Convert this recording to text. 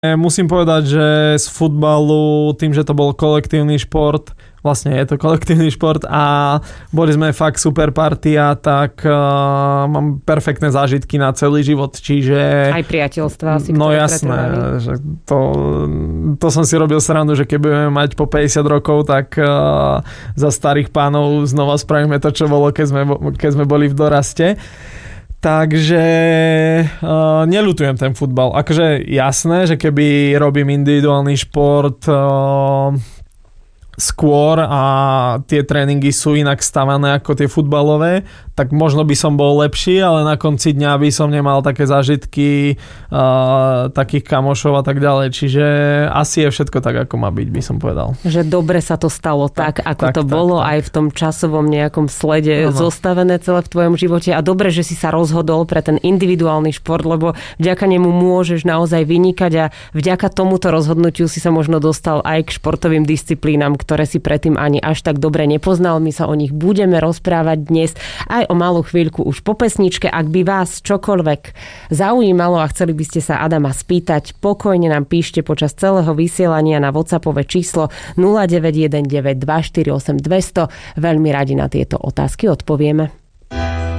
musím povedať, že z futbalu, tým, že to bol kolektívny šport, vlastne je to kolektívny šport a boli sme fakt super partia, tak mám perfektné zážitky na celý život, čiže... Aj priateľstva si. No jasné, že to som si robil srandu, že keď budeme mať po 50 rokov, tak za starých pánov znova spravíme to, čo bolo, keď sme boli v doraste. Takže neľutujem ten futbal. Akože jasné, že keby robím individuálny šport skôr a tie tréningy sú inak stavané ako tie futbalové, tak možno by som bol lepší, ale na konci dňa by som nemal také zážitky takých kamošov a tak ďalej. Čiže asi je všetko tak, ako má byť, by som povedal. Že dobre sa to stalo tak ako to bolo aj v tom časovom nejakom slede zostavené celé v tvojom živote a dobre, že si sa rozhodol pre ten individuálny šport, lebo vďaka nemu môžeš naozaj vynikať a vďaka tomuto rozhodnutiu si sa možno dostal aj k športovým disciplínam, ktoré si predtým ani až tak dobre nepoznal. My sa o nich budeme rozprávať dnes aj o malú chvíľku už po pesničke. Ak by vás čokoľvek zaujímalo a chceli by ste sa Adama spýtať, pokojne nám píšte počas celého vysielania na WhatsAppové číslo 0919 248 200. Veľmi radi na tieto otázky odpovieme.